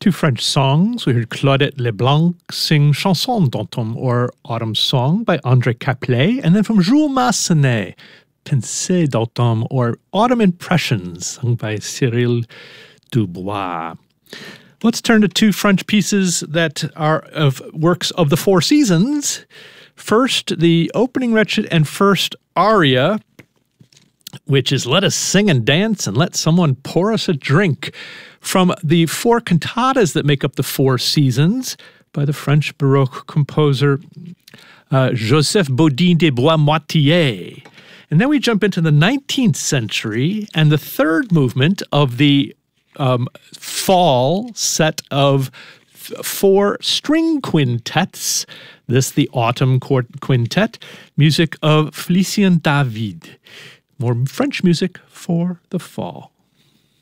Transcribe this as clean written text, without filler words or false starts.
Two French songs. We heard Claudette Leblanc sing Chanson d'automne, or Autumn Song, by André Caplet. And then from Jules Massenet, Pensées d'automne, or Autumn Impressions, sung by Cyril Dubois. Let's turn to two French pieces that are of works of the Four Seasons. First, the opening wretched and first aria, which is Let Us Sing and Dance and Let Someone Pour Us a Drink, from the four cantatas that make up the Four Seasons by the French Baroque composer Joseph Bodin des Bois-Moitié. And then we jump into the 19th century and the third movement of the fall set of four string quintets. This, the Autumn Quintet, music of Félicien David. More French music for the fall.